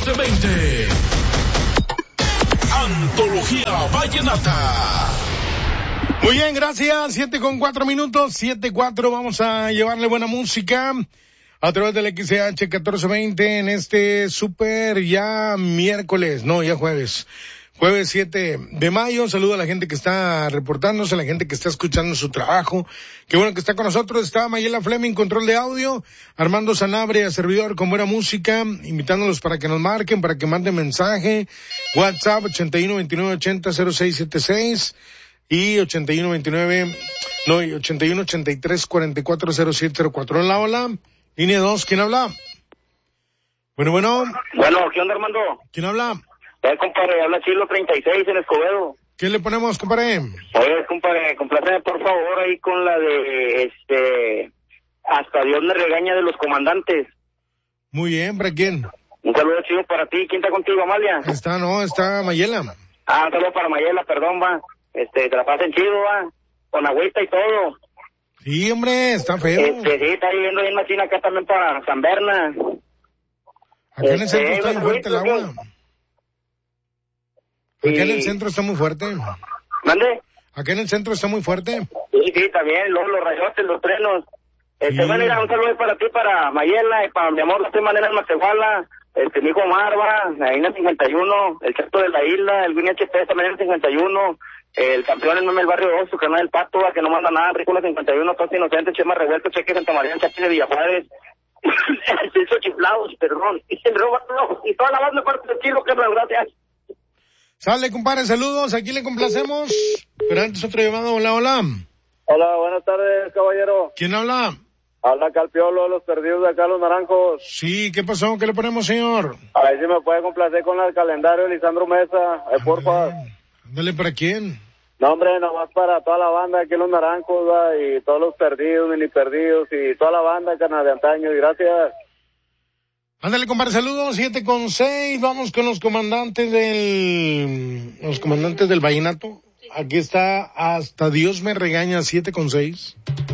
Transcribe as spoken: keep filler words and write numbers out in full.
catorce veinte. Antología Vallenata. Muy bien, gracias. Siete con cuatro minutos, siete cuatro. Vamos a llevarle buena música a través del X C H catorce veinte en este super ya miércoles, no, ya jueves. Jueves siete de mayo. Saludo a la gente que está reportándose, a la gente que está escuchando su trabajo. Qué bueno que está con nosotros. Está Mayela Fleming, control de audio. Armando Sanabria, servidor con buena música. Invitándolos para que nos marquen, para que manden mensaje. WhatsApp ochenta y uno veintinueve ochenta cero seis setenta y seis y ochenta y uno veintinueve, no, y ochenta y uno ochenta y tres cuarenta y cuatro cero siete cero cuatro. Hola, hola. Línea dos, ¿quién habla? Bueno, bueno. Bueno, ¿qué onda, Armando? ¿Quién habla? Eh, compadre, habla Chilo treinta y seis en Escobedo. ¿Qué le ponemos, compadre? Oye, compadre, compláceme por favor ahí con la de, este, Hasta Dios me regaña de Los Comandantes. Muy bien, ¿para quién? Un saludo chido para ti. ¿Quién está contigo, Amalia? Está, no, está Mayela. Ah, un saludo para Mayela, perdón, va. Este, te la pasen chido, va. Con agüita y todo. Sí, hombre, está feo. Este, sí, está viviendo bien machina acá también para San Berna. Acá en el Este, centro está muy fuerte el agua. Acá en el Sí. centro está muy fuerte. ¿Mande? Acá en el centro está muy fuerte. Sí, sí, también, luego los rayotes, los trenos. Este, Sí. bueno, mira, un saludo para ti, para Mayela, y para mi amor, de esta manera en Matehuala, este, mi hijo Marva, ahí en el cincuenta y uno, el Chato de la Isla, el Win H P también en el cincuenta y uno, el campeón en el barrio dos, su canal del Pato, que no manda nada, Rícola cincuenta y uno, Todos Inocentes, Chema Revuelto, Cheque Santa María, Chapi de Villajuárez, Celso Chiflados, perdón, y el Robo, y toda la banda parte de Chilo, que gracias. Sale, compadre, saludos, aquí le complacemos. Pero antes otro llamado, hola, hola. Hola, buenas tardes, caballero. ¿Quién habla? Habla Calpiolo, los perdidos de acá, los naranjos. Sí, ¿qué pasó? ¿Qué le ponemos, señor? A ver si me puede complacer con el calendario de Lisandro Mesa, eh, porfa. Dale, ¿para quién? No, hombre, nomás para toda la banda aquí, los naranjos, va, y todos los perdidos, mini perdidos, y toda la banda, carnal, de antaño, y gracias. Ándale, compadre, saludos, siete con seis, vamos con los comandantes del, los comandantes del vallenato. Aquí está Hasta Dios me regaña, siete con seis.